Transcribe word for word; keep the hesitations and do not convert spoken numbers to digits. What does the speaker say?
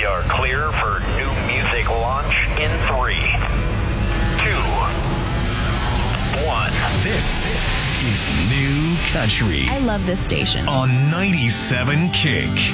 are clear for new music launch in three, two, one. This is New Country I love this station. on ninety-seven Kick.